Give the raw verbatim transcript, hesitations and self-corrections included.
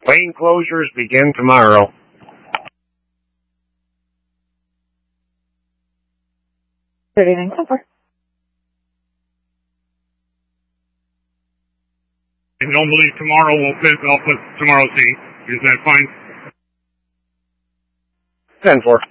Lane closures begin tomorrow. thirty-nine ten four. And don't believe tomorrow will fit, I'll put tomorrow C. Is that fine? ten four.